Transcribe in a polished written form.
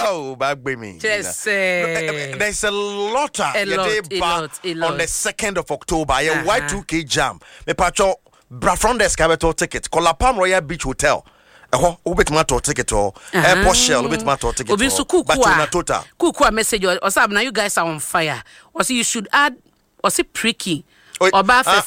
Oh, bagbe me. Just there's a lot on the 2nd of October. Yeah, Y2K jam. Me pacho bra from the Scabeto ticket. Kola Palm Royal Beach Hotel. Ubit matter ticket or airport shell. Ubit matter ticket. Obi so total. Kukua message or now you guys are on fire. Or see you should add or see pricky. Oba fefe